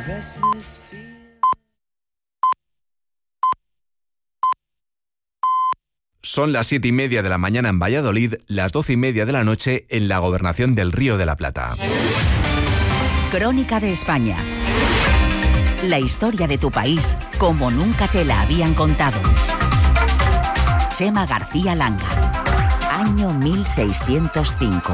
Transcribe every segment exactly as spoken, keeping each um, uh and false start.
Son las siete y media de la mañana en Valladolid, las doce y media de la noche en la Gobernación del Río de la Plata. Crónica de España. La historia de tu país como nunca te la habían contado. Chema García Langa. Año mil seiscientos cinco.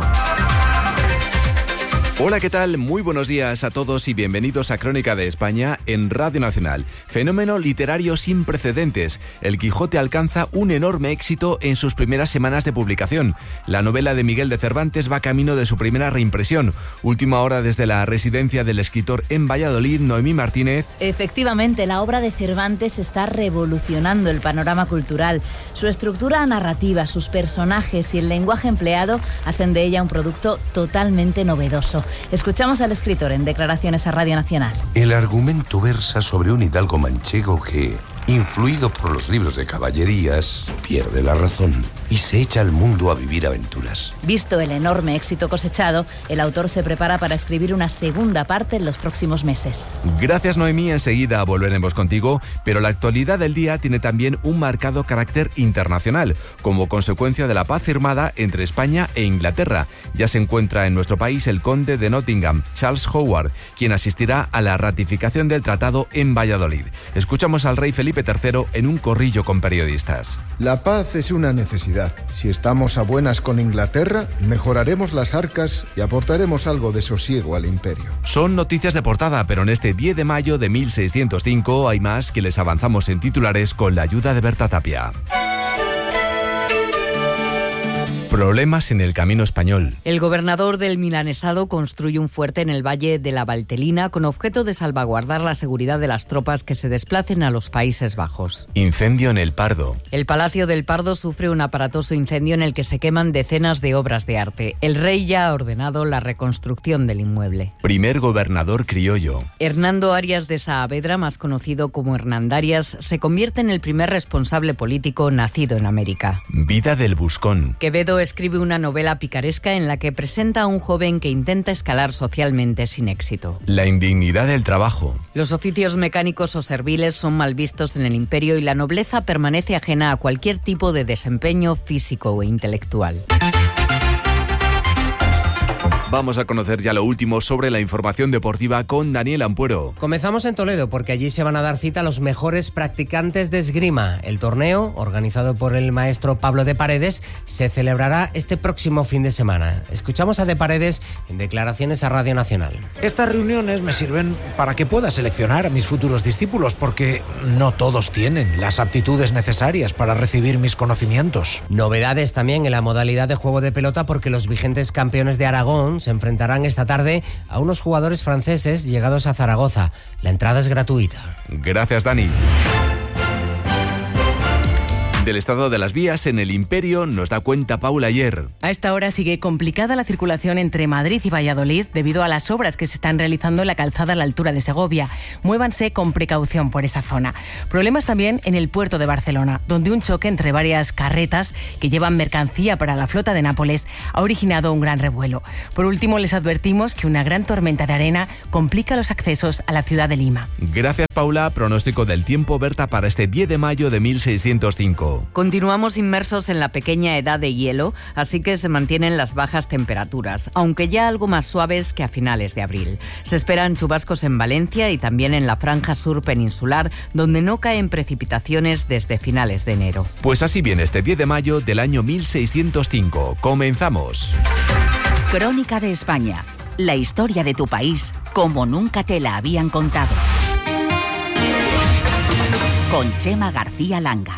Hola, ¿qué tal? Muy buenos días a todos y bienvenidos a Crónica de España en Radio Nacional. Fenómeno literario sin precedentes. El Quijote alcanza un enorme éxito en sus primeras semanas de publicación. La novela de Miguel de Cervantes va camino de su primera reimpresión. Última hora desde la residencia del escritor en Valladolid, Noemí Martínez. Efectivamente, la obra de Cervantes está revolucionando el panorama cultural. Su estructura narrativa, sus personajes y el lenguaje empleado hacen de ella un producto totalmente novedoso. Escuchamos al escritor en declaraciones a Radio Nacional. El argumento versa sobre un hidalgo manchego que, influido por los libros de caballerías, pierde la razón y se echa al mundo a vivir aventuras. Visto el enorme éxito cosechado, el autor se prepara para escribir una segunda parte en los próximos meses. Gracias, Noemí. Enseguida volveremos contigo, pero la actualidad del día tiene también un marcado carácter internacional, como consecuencia de la paz firmada entre España e Inglaterra. Ya se encuentra en nuestro país el conde de Nottingham, Charles Howard, quien asistirá a la ratificación del tratado en Valladolid. Escuchamos al rey Felipe tercero en un corrillo con periodistas. La paz es una necesidad. Si estamos a buenas con Inglaterra, mejoraremos las arcas y aportaremos algo de sosiego al imperio. Son noticias de portada, pero en este diez de mayo de mil seiscientos cinco hay más que les avanzamos en titulares con la ayuda de Berta Tapia. Problemas en el camino español. El gobernador del Milanesado construye un fuerte en el valle de la Valtelina con objeto de salvaguardar la seguridad de las tropas que se desplacen a los Países Bajos. Incendio en el Pardo. El Palacio del Pardo sufre un aparatoso incendio en el que se queman decenas de obras de arte. El rey ya ha ordenado la reconstrucción del inmueble. Primer gobernador criollo. Hernando Arias de Saavedra, más conocido como Hernandarias, se convierte en el primer responsable político nacido en América. Vida del Buscón. Quevedo escribe una novela picaresca en la que presenta a un joven que intenta escalar socialmente sin éxito. La indignidad del trabajo. Los oficios mecánicos o serviles son mal vistos en el imperio y la nobleza permanece ajena a cualquier tipo de desempeño físico o intelectual. Vamos a conocer ya lo último sobre la información deportiva con Daniel Ampuero. Comenzamos en Toledo porque allí se van a dar cita los mejores practicantes de esgrima. El torneo, organizado por el maestro Pablo de Paredes, se celebrará este próximo fin de semana. Escuchamos a de Paredes en declaraciones a Radio Nacional. Estas reuniones me sirven para que pueda seleccionar a mis futuros discípulos porque no todos tienen las aptitudes necesarias para recibir mis conocimientos. Novedades también en la modalidad de juego de pelota porque los vigentes campeones de Aragón se enfrentarán esta tarde a unos jugadores franceses llegados a Zaragoza. La entrada es gratuita. Gracias, Dani. Del estado de las vías en el Imperio nos da cuenta Paula Ayer. A esta hora sigue complicada la circulación entre Madrid y Valladolid debido a las obras que se están realizando en la calzada a la altura de Segovia. Muévanse con precaución por esa zona. Problemas también en el puerto de Barcelona, donde un choque entre varias carretas que llevan mercancía para la flota de Nápoles ha originado un gran revuelo. Por último, les advertimos que una gran tormenta de arena complica los accesos a la ciudad de Lima. Gracias, Paula. Pronóstico del tiempo, Berta, para este diez de mayo de mil seiscientos cinco. Continuamos inmersos en la pequeña edad de hielo, así que se mantienen las bajas temperaturas, aunque ya algo más suaves que a finales de abril. Se esperan chubascos en Valencia y también en la franja sur peninsular, donde no caen precipitaciones desde finales de enero. Pues así viene este diez de mayo del año mil seiscientos cinco. Comenzamos. Crónica de España. La historia de tu país como nunca te la habían contado. Con Chema García Langa.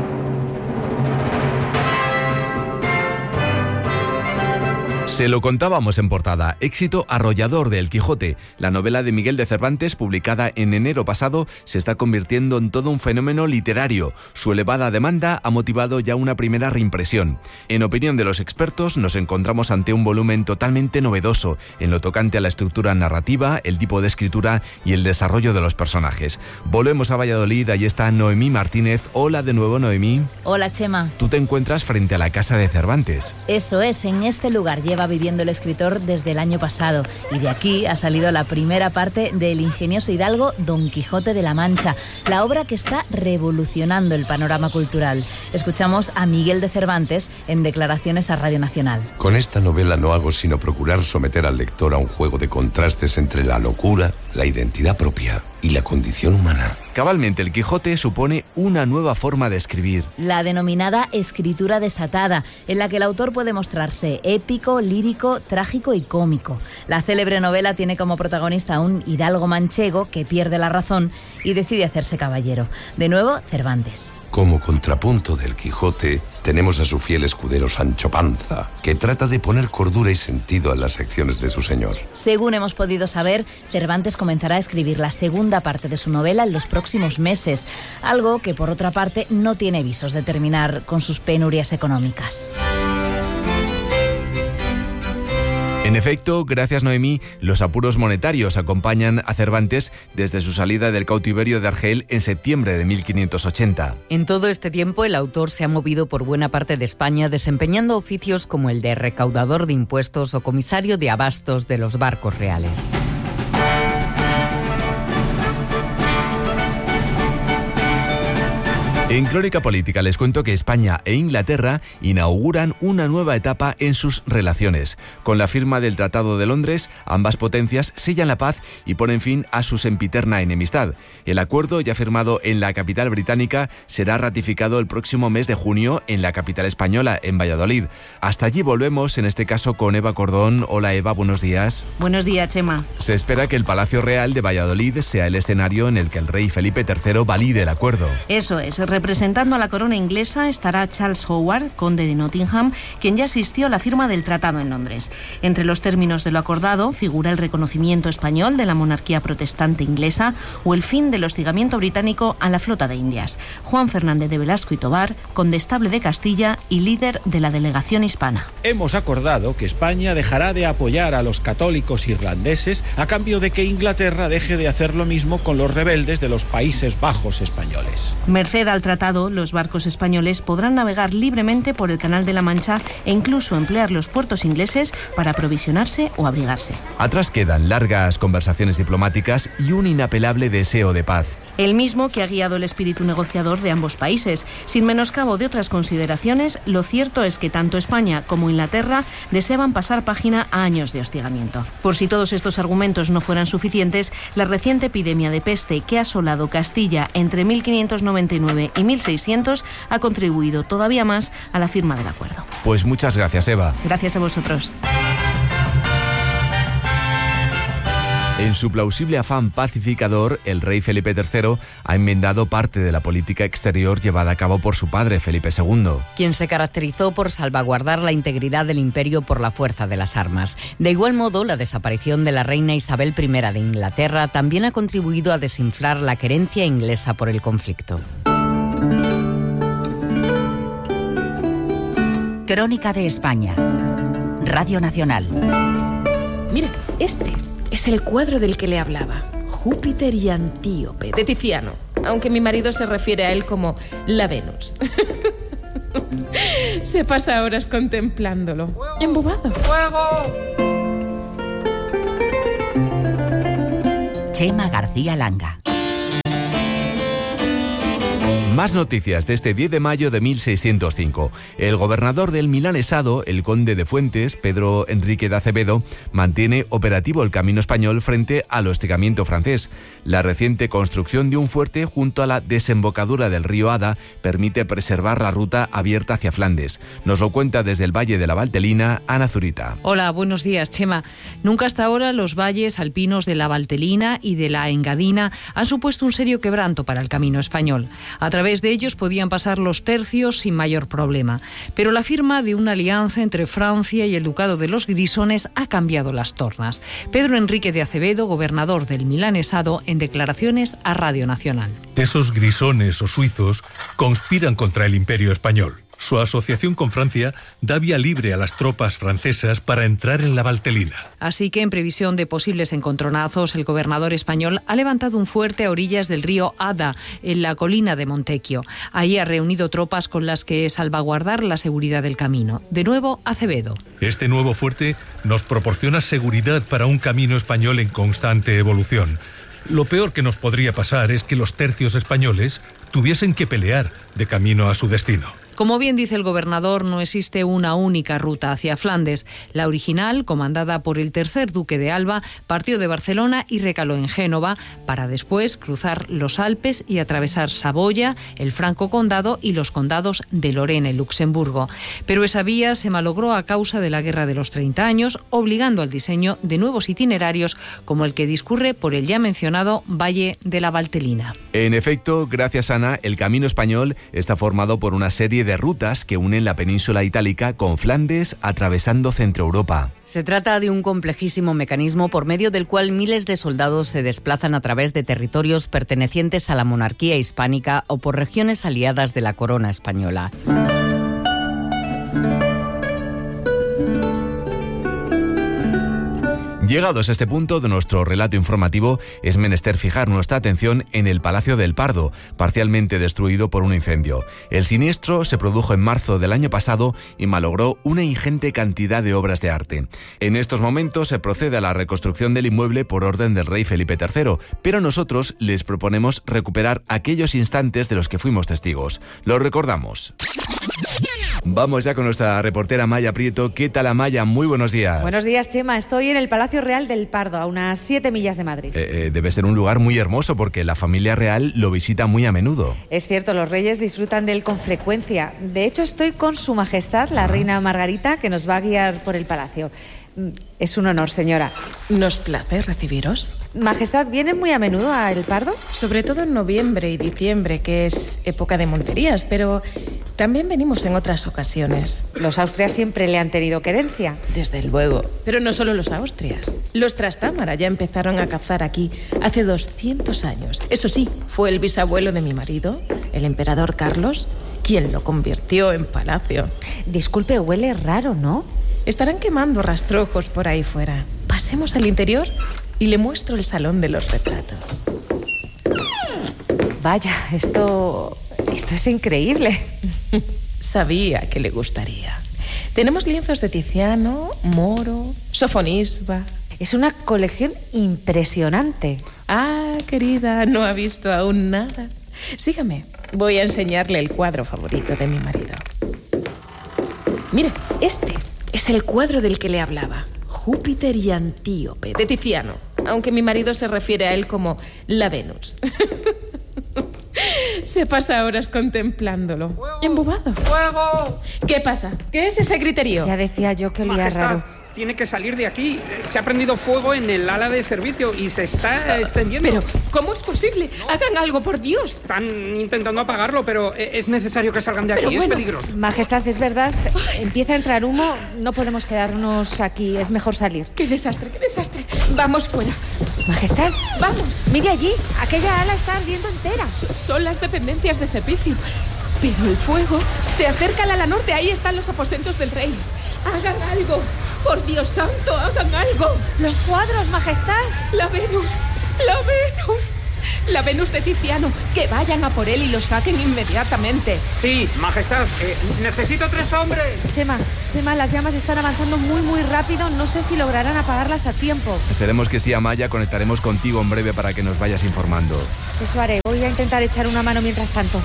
Se lo contábamos en portada. Éxito arrollador de El Quijote. La novela de Miguel de Cervantes, publicada en enero pasado, se está convirtiendo en todo un fenómeno literario. Su elevada demanda ha motivado ya una primera reimpresión. En opinión de los expertos, nos encontramos ante un volumen totalmente novedoso en lo tocante a la estructura narrativa, el tipo de escritura y el desarrollo de los personajes. Volvemos a Valladolid, ahí está Noemí Martínez. Hola de nuevo, Noemí. Hola, Chema. Tú te encuentras frente a la casa de Cervantes. Eso es, en este lugar lleva lleva viviendo el escritor desde el año pasado, y de aquí ha salido la primera parte del ingenioso hidalgo Don Quijote de la Mancha, la obra que está revolucionando el panorama cultural. Escuchamos a Miguel de Cervantes en declaraciones a Radio Nacional. Con esta novela no hago sino procurar someter al lector a un juego de contrastes entre la locura, la identidad propia y la condición humana. Cabalmente, el Quijote supone una nueva forma de escribir. La denominada escritura desatada, en la que el autor puede mostrarse épico, lírico, trágico y cómico. La célebre novela tiene como protagonista a un hidalgo manchego que pierde la razón y decide hacerse caballero. De nuevo, Cervantes. Como contrapunto del Quijote, tenemos a su fiel escudero Sancho Panza, que trata de poner cordura y sentido a las acciones de su señor. Según hemos podido saber, Cervantes comenzará a escribir la segunda parte de su novela en los próximos meses, algo que por otra parte no tiene visos de terminar con sus penurias económicas. En efecto, gracias Noemí, los apuros monetarios acompañan a Cervantes desde su salida del cautiverio de Argel en septiembre de mil quinientos ochenta. En todo este tiempo, el autor se ha movido por buena parte de España desempeñando oficios como el de recaudador de impuestos o comisario de abastos de los barcos reales. En Crónica Política les cuento que España e Inglaterra inauguran una nueva etapa en sus relaciones. Con la firma del Tratado de Londres, ambas potencias sellan la paz y ponen fin a su sempiterna enemistad. El acuerdo, ya firmado en la capital británica, será ratificado el próximo mes de junio en la capital española, en Valladolid. Hasta allí volvemos, en este caso con Eva Cordón. Hola Eva, buenos días. Buenos días, Chema. Se espera que el Palacio Real de Valladolid sea el escenario en el que el rey Felipe tercero valide el acuerdo. Eso es. Representando a la corona inglesa estará Charles Howard, conde de Nottingham, quien ya asistió a la firma del tratado en Londres. Entre los términos de lo acordado figura el reconocimiento español de la monarquía protestante inglesa o el fin del hostigamiento británico a la flota de Indias. Juan Fernández de Velasco y Tobar, condestable de Castilla y líder de la delegación hispana. Hemos acordado que España dejará de apoyar a los católicos irlandeses a cambio de que Inglaterra deje de hacer lo mismo con los rebeldes de los Países Bajos españoles. Merced al tratado, los barcos españoles podrán navegar libremente por el Canal de la Mancha e incluso emplear los puertos ingleses para aprovisionarse o abrigarse. Atrás quedan largas conversaciones diplomáticas y un inapelable deseo de paz. El mismo que ha guiado el espíritu negociador de ambos países. Sin menoscabo de otras consideraciones, lo cierto es que tanto España como Inglaterra deseaban pasar página a años de hostigamiento. Por si todos estos argumentos no fueran suficientes, la reciente epidemia de peste que ha asolado Castilla entre mil quinientos noventa y nueve y mil seiscientos ha contribuido todavía más a la firma del acuerdo. Pues muchas gracias, Eva. Gracias a vosotros. En su plausible afán pacificador, el rey Felipe tercero ha enmendado parte de la política exterior llevada a cabo por su padre, Felipe segundo. Quien se caracterizó por salvaguardar la integridad del imperio por la fuerza de las armas. De igual modo, la desaparición de la reina Isabel primera de Inglaterra también ha contribuido a desinflar la querencia inglesa por el conflicto. Crónica de España. Radio Nacional. Mira, este es el cuadro del que le hablaba. Júpiter y Antíope, de Tiziano. Aunque mi marido se refiere a él como la Venus. Se pasa horas contemplándolo. Embobado. ¡Fuego! Chema García Langa. Más noticias de este diez de mayo de mil seiscientos cinco. El gobernador del milanesado, el conde de Fuentes, Pedro Enrique de Acevedo, mantiene operativo el camino español frente al hostigamiento francés. La reciente construcción de un fuerte junto a la desembocadura del río Ada permite preservar la ruta abierta hacia Flandes. Nos lo cuenta desde el Valle de la Valtelina, Ana Zurita. Hola, buenos días, Chema. Nunca hasta ahora los valles alpinos de la Valtelina y de la Engadina han supuesto un serio quebranto para el camino español. A través de ellos podían pasar los tercios sin mayor problema. Pero la firma de una alianza entre Francia y el Ducado de los Grisones ha cambiado las tornas. Pedro Enrique de Acevedo, gobernador del milanesado, en declaraciones a Radio Nacional. Esos grisones o suizos conspiran contra el imperio español. Su asociación con Francia da vía libre a las tropas francesas para entrar en la Valtelina. Así que, en previsión de posibles encontronazos, el gobernador español ha levantado un fuerte a orillas del río Adda, en la colina de Montecchio. Ahí ha reunido tropas con las que salvaguardar la seguridad del camino. De nuevo, Acevedo. Este nuevo fuerte nos proporciona seguridad para un camino español en constante evolución. Lo peor que nos podría pasar es que los tercios españoles tuviesen que pelear de camino a su destino. Como bien dice el gobernador, no existe una única ruta hacia Flandes. La original, comandada por el tercer duque de Alba, partió de Barcelona y recaló en Génova, para después cruzar los Alpes y atravesar Saboya, el Franco Condado y los condados de Lorena y Luxemburgo. Pero esa vía se malogró a causa de la Guerra de los treinta años, obligando al diseño de nuevos itinerarios, como el que discurre por el ya mencionado Valle de la Valtelina. En efecto, gracias Ana, el camino español está formado por una serie de de rutas que unen la península itálica con Flandes, atravesando Centroeuropa. Se trata de un complejísimo mecanismo por medio del cual miles de soldados se desplazan a través de territorios pertenecientes a la monarquía hispánica o por regiones aliadas de la corona española. Llegados a este punto de nuestro relato informativo, es menester fijar nuestra atención en el Palacio del Pardo, parcialmente destruido por un incendio. El siniestro se produjo en marzo del año pasado y malogró una ingente cantidad de obras de arte. En estos momentos se procede a la reconstrucción del inmueble por orden del rey Felipe tercero, pero nosotros les proponemos recuperar aquellos instantes de los que fuimos testigos. Los recordamos. Vamos ya con nuestra reportera Amaya Prieto. ¿Qué tal, Amaya? Muy buenos días. Buenos días, Chema. Estoy en el Palacio Real del Pardo, a unas siete millas de Madrid. Eh, eh, debe ser un lugar muy hermoso porque la familia real lo visita muy a menudo. Es cierto, los reyes disfrutan de él con frecuencia. De hecho, estoy con su majestad, la reina Margarita, que nos va a guiar por el palacio. Es un honor, señora. Nos place recibiros. Majestad, ¿vienen muy a menudo a El Pardo? Sobre todo en noviembre y diciembre, que es época de monterías, pero también venimos en otras ocasiones. Los Austrias siempre le han tenido querencia. Desde luego. Pero no solo los Austrias. Los Trastámara ya empezaron a cazar aquí hace doscientos años. Eso sí, fue el bisabuelo de mi marido, el emperador Carlos, quien lo convirtió en palacio. Disculpe, huele raro, ¿no? Estarán quemando rastrojos por ahí fuera. Pasemos al interior y le muestro el salón de los retratos. Vaya, esto... esto es increíble. Sabía que le gustaría. Tenemos lienzos de Tiziano, Moro, Sofonisba. Es una colección impresionante. Ah, querida, no ha visto aún nada. Sígame, voy a enseñarle el cuadro favorito de mi marido. Mire, este es el cuadro del que le hablaba. Júpiter y Antíope, de Tiziano. Aunque mi marido se refiere a él como la Venus. Se pasa horas contemplándolo. ¡Fuego! Embobado. ¡Fuego! ¿Qué pasa? ¿Qué es ese griterío? Ya decía yo que olía raro. Tiene que salir de aquí. Se ha prendido fuego en el ala de servicio y se está extendiendo. Pero, ¿cómo es posible? No. Hagan algo, por Dios. Están intentando apagarlo, pero es necesario que salgan de aquí. Pero bueno, es peligroso. Majestad, es verdad. Ay. Empieza a entrar humo. No podemos quedarnos aquí. Es mejor salir. ¡Qué desastre, qué desastre! Vamos fuera. Majestad, vamos. Mire allí. Aquella ala está ardiendo entera. Son las dependencias de servicio. Pero el fuego se acerca al ala norte. Ahí están los aposentos del rey. ¡Hagan algo! ¡Por Dios santo, hagan algo! ¡Los cuadros, majestad! ¡La Venus! ¡La Venus! La Venus de Tiziano. Que vayan a por él y lo saquen inmediatamente. Sí, majestad. Eh, necesito tres hombres. Chema, Chema, las llamas están avanzando muy, muy rápido. No sé si lograrán apagarlas a tiempo. Esperemos que sí, Amaya. Conectaremos contigo en breve para que nos vayas informando. Eso haré. Voy a intentar echar una mano mientras tanto.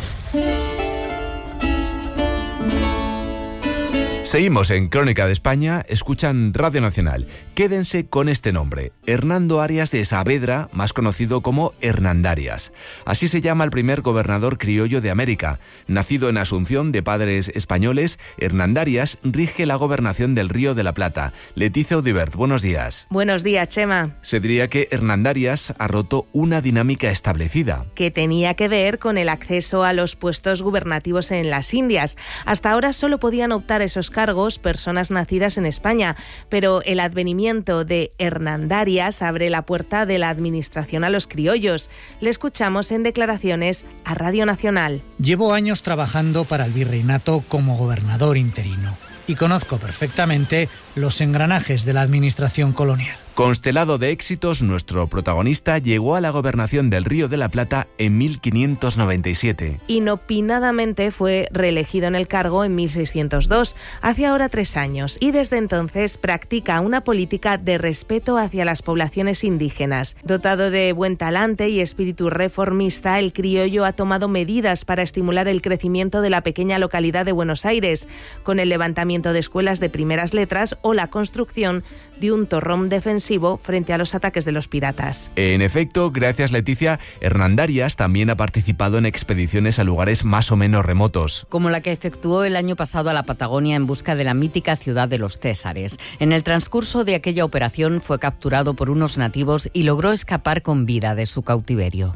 Seguimos en Crónica de España, escuchan Radio Nacional. Quédense con este nombre, Hernando Arias de Saavedra, más conocido como Hernandarias. Así se llama el primer gobernador criollo de América. Nacido en Asunción de padres españoles, Hernandarias rige la gobernación del Río de la Plata. Leticia Audibert, buenos días. Buenos días, Chema. Se diría que Hernandarias ha roto una dinámica establecida. Que tenía que ver con el acceso a los puestos gubernativos en las Indias. Hasta ahora solo podían optar esos cargos cargos personas nacidas en España, pero el advenimiento de Hernandarias abre la puerta de la administración a los criollos. Le escuchamos en declaraciones a Radio Nacional. Llevo años trabajando para el virreinato como gobernador interino y conozco perfectamente los engranajes de la administración colonial. Constelado de éxitos, nuestro protagonista llegó a la gobernación del Río de la Plata en mil quinientos noventa y siete. Inopinadamente fue reelegido en el cargo en mil seiscientos dos, hace ahora tres años, y desde entonces practica una política de respeto hacia las poblaciones indígenas. Dotado de buen talante y espíritu reformista, el criollo ha tomado medidas para estimular el crecimiento de la pequeña localidad de Buenos Aires, con el levantamiento de escuelas de primeras letras o la construcción de un torrón defensivo frente a los ataques de los piratas. En efecto, gracias Leticia, Hernandarias también ha participado en expediciones a lugares más o menos remotos. Como la que efectuó el año pasado a la Patagonia en busca de la mítica ciudad de los Césares. En el transcurso de aquella operación fue capturado por unos nativos y logró escapar con vida de su cautiverio.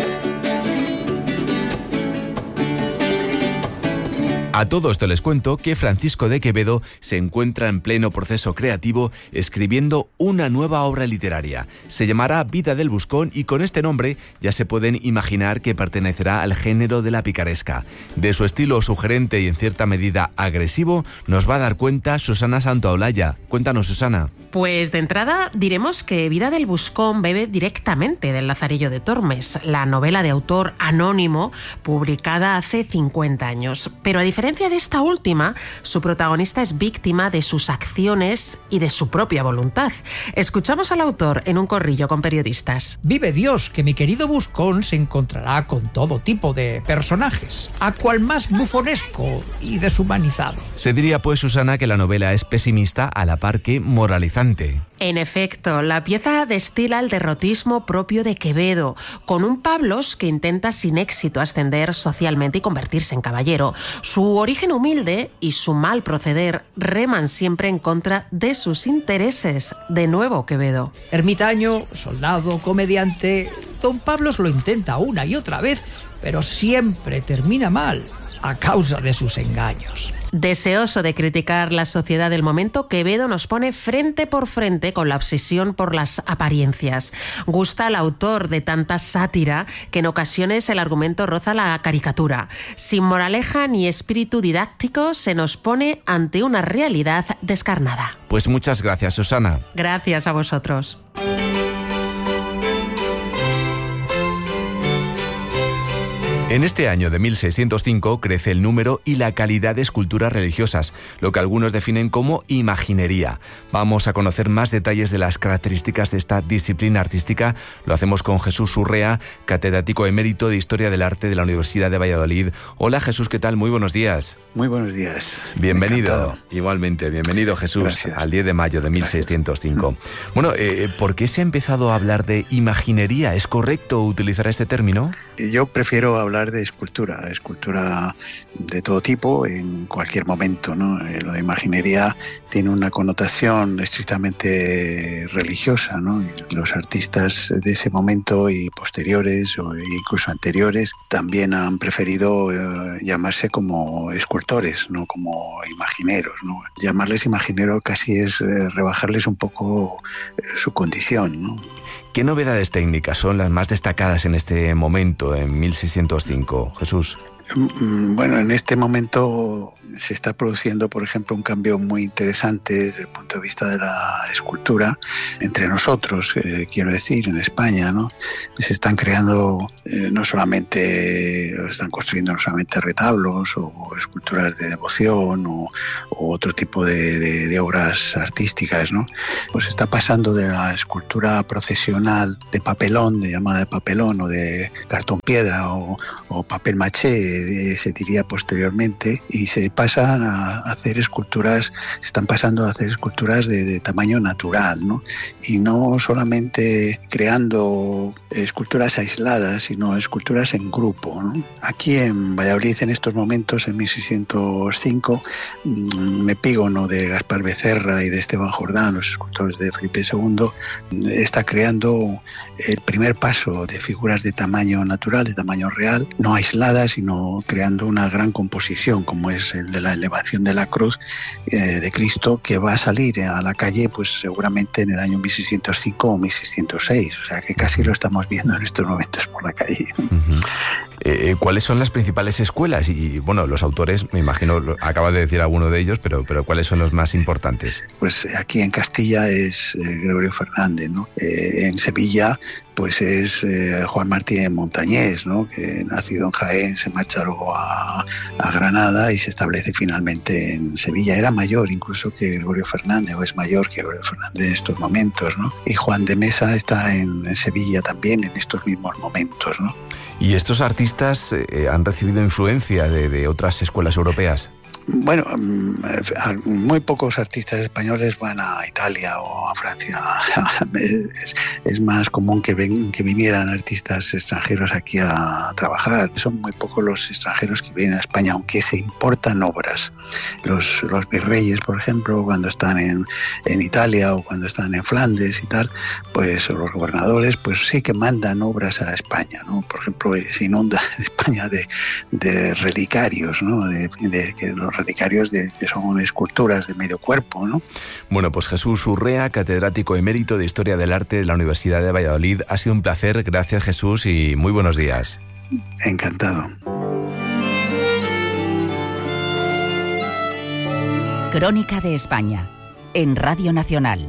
A todo esto les cuento que Francisco de Quevedo se encuentra en pleno proceso creativo escribiendo una nueva obra literaria. Se llamará Vida del Buscón y con este nombre ya se pueden imaginar que pertenecerá al género de la picaresca. De su estilo sugerente y en cierta medida agresivo nos va a dar cuenta Susana Santaolalla. Cuéntanos, Susana. Pues de entrada diremos que Vida del Buscón bebe directamente del Lazarillo de Tormes, la novela de autor anónimo publicada hace cincuenta años. Pero a diferencia de esta última, su protagonista es víctima de sus acciones y de su propia voluntad. Escuchamos al autor en un corrillo con periodistas. Vive Dios, que mi querido Buscón se encontrará con todo tipo de personajes, a cual más bufonesco y deshumanizado. Se diría pues, Susana, que la novela es pesimista a la par que moralizante. En efecto, la pieza destila el derrotismo propio de Quevedo, con un Pablos que intenta sin éxito ascender socialmente y convertirse en caballero. Su origen humilde y su mal proceder reman siempre en contra de sus intereses. De nuevo, Quevedo. Ermitaño, soldado, comediante, don Pablos lo intenta una y otra vez, pero siempre termina mal, a causa de sus engaños. Deseoso de criticar la sociedad del momento, Quevedo nos pone frente por frente con la obsesión por las apariencias. Gusta al autor de tanta sátira que en ocasiones el argumento roza la caricatura. Sin moraleja ni espíritu didáctico, se nos pone ante una realidad descarnada. Pues muchas gracias, Susana. Gracias a vosotros. En este año de mil seiscientos cinco crece el número y la calidad de esculturas religiosas, lo que algunos definen como imaginería. Vamos a conocer más detalles de las características de esta disciplina artística. Lo hacemos con Jesús Urrea, catedrático emérito de Historia del Arte de la Universidad de Valladolid. Hola Jesús, ¿qué tal? Muy buenos días. Muy buenos días. Bienvenido. Encantado. Igualmente, bienvenido Jesús. Gracias. Al diez de mayo de mil seiscientos cinco. Gracias. Bueno, eh, ¿por qué se ha empezado a hablar de imaginería? ¿Es correcto utilizar este término? Yo prefiero hablar de escultura, escultura de todo tipo en cualquier momento, ¿no? La imaginería tiene una connotación estrictamente religiosa, ¿no? Los artistas de ese momento y posteriores o incluso anteriores también han preferido eh, llamarse como escultores, no como imagineros, ¿no? Llamarles imagineros casi es eh, rebajarles un poco eh, su condición, ¿no? ¿Qué novedades técnicas son las más destacadas en este momento, en mil seiscientos cinco, Jesús? Bueno, en este momento se está produciendo, por ejemplo, un cambio muy interesante desde el punto de vista de la escultura entre nosotros, eh, quiero decir, en España, ¿no? Se están creando eh, no solamente, están construyendo no solamente retablos o esculturas de devoción o, o otro tipo de, de, de obras artísticas, ¿no? Pues está pasando de la escultura procesional de papelón, de llamada de papelón o de cartón piedra o, o papel maché, se diría posteriormente, y se pasan a hacer esculturas, se están pasando a hacer esculturas de, de tamaño natural, ¿no? Y no solamente creando esculturas aisladas, sino esculturas en grupo, ¿no? Aquí en Valladolid, en estos momentos, en mil seiscientos cinco, Mepígono de Gaspar Becerra y de Esteban Jordán, los escultores de Felipe segundo, está creando el primer paso de figuras de tamaño natural, de tamaño real, no aisladas, sino sino creando una gran composición, como es el de la elevación de la cruz eh, de Cristo, que va a salir a la calle pues seguramente en el año mil seiscientos cinco o mil seiscientos seis, o sea que casi lo estamos viendo en estos momentos por la calle. Uh-huh. Eh, ¿Cuáles son las principales escuelas? Y bueno, los autores, me imagino, acabas de decir alguno de ellos, pero, pero ¿cuáles son los más importantes? Pues aquí en Castilla es eh, Gregorio Fernández, ¿no? Eh, en Sevilla pues es eh, Juan Martín Montañés, ¿no? Que nacido en Jaén se marcha luego a, a Granada y se establece finalmente en Sevilla. Era mayor incluso que Gregorio Fernández, o es mayor que Gregorio Fernández en estos momentos, ¿no? Y Juan de Mesa está en, en Sevilla también en estos mismos momentos, ¿no? ¿Y estos artistas eh, han recibido influencia de, de otras escuelas europeas? Bueno, muy pocos artistas españoles van a Italia o a Francia. Es, es más común que, ven, que vinieran artistas extranjeros aquí a trabajar. Son muy pocos los extranjeros que vienen a España, aunque se importan obras. Los, los virreyes, por ejemplo, cuando están en, en Italia o cuando están en Flandes y tal, pues los gobernadores, pues sí que mandan obras a España, ¿no? Por ejemplo, se inunda España de, de relicarios, ¿no? De, de que los relicarios de, que son esculturas de medio cuerpo, ¿no? Bueno, pues Jesús Urrea, catedrático emérito de Historia del Arte de la Universidad de Valladolid. Ha sido un placer, gracias Jesús y muy buenos días. Encantado. Crónica de España, en Radio Nacional.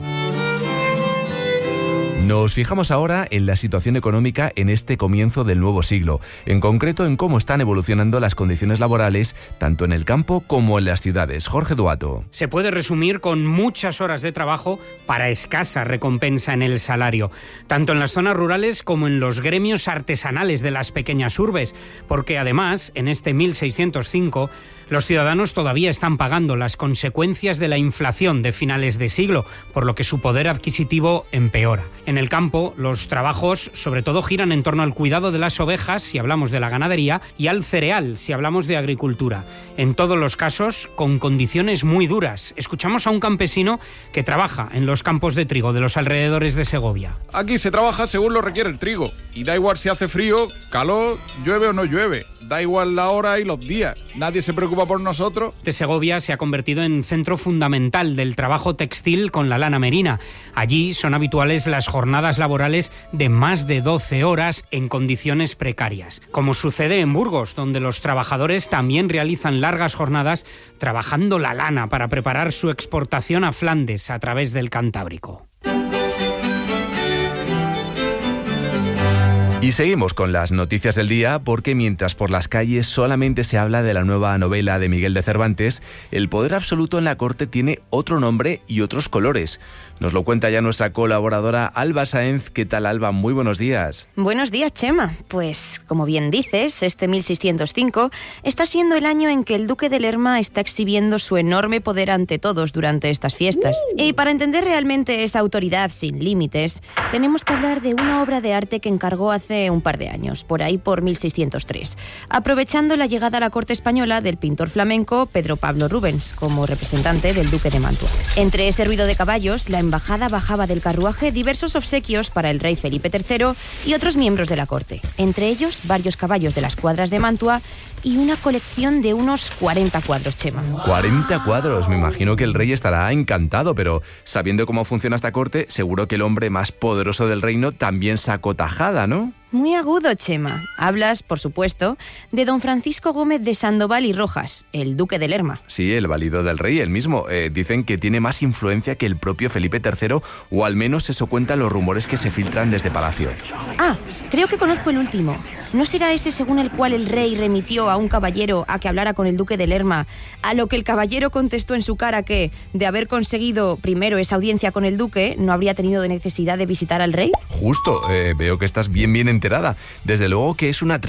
Nos fijamos ahora en la situación económica en este comienzo del nuevo siglo, en concreto en cómo están evolucionando las condiciones laborales tanto en el campo como en las ciudades. Jorge Duato. Se puede resumir con muchas horas de trabajo para escasa recompensa en el salario, tanto en las zonas rurales como en los gremios artesanales de las pequeñas urbes, porque además, en este mil seiscientos cinco, los ciudadanos todavía están pagando las consecuencias de la inflación de finales de siglo, por lo que su poder adquisitivo empeora. En el campo, los trabajos sobre todo giran en torno al cuidado de las ovejas, si hablamos de la ganadería, y al cereal, si hablamos de agricultura. En todos los casos, con condiciones muy duras. Escuchamos a un campesino que trabaja en los campos de trigo de los alrededores de Segovia. Aquí se trabaja según lo requiere el trigo, y da igual si hace frío, calor, llueve o no llueve. Da igual la hora y los días. Nadie se preocupa por nosotros. De Segovia se ha convertido en centro fundamental del trabajo textil con la lana merina. Allí son habituales las jornadas laborales de más de doce horas en condiciones precarias. Como sucede en Burgos, donde los trabajadores también realizan largas jornadas trabajando la lana para preparar su exportación a Flandes a través del Cantábrico. Y seguimos con las noticias del día, porque mientras por las calles solamente se habla de la nueva novela de Miguel de Cervantes, el poder absoluto en la corte tiene otro nombre y otros colores. Nos lo cuenta ya nuestra colaboradora Alba Sáenz. ¿Qué tal, Alba? Muy buenos días. Buenos días, Chema. Pues, como bien dices, este mil seiscientos cinco está siendo el año en que el duque de Lerma está exhibiendo su enorme poder ante todos durante estas fiestas. Uh. Y para entender realmente esa autoridad sin límites, tenemos que hablar de una obra de arte que encargó hace un par de años, por ahí por mil seiscientos tres, aprovechando la llegada a la corte española del pintor flamenco Pedro Pablo Rubens como representante del duque de Mantua. Entre ese ruido de caballos, la embajada bajaba del carruaje diversos obsequios para el rey Felipe tercero y otros miembros de la corte, entre ellos varios caballos de las cuadras de Mantua y una colección de unos cuarenta cuadros, Chema. cuarenta cuadros, me imagino que el rey estará encantado, pero sabiendo cómo funciona esta corte, seguro que el hombre más poderoso del reino también sacó tajada, ¿no? Muy agudo, Chema. Hablas, por supuesto, de don Francisco Gómez de Sandoval y Rojas, el duque de Lerma. Sí, el valido del rey, el mismo. Eh, dicen que tiene más influencia que el propio Felipe tercero, o al menos eso cuentan los rumores que se filtran desde Palacio. Ah, creo que conozco el último. ¿No será ese según el cual el rey remitió a un caballero a que hablara con el duque de Lerma, a lo que el caballero contestó en su cara que, de haber conseguido primero esa audiencia con el duque, no habría tenido necesidad de visitar al rey? Justo, eh, veo que estás bien bien enterada. Desde luego que es una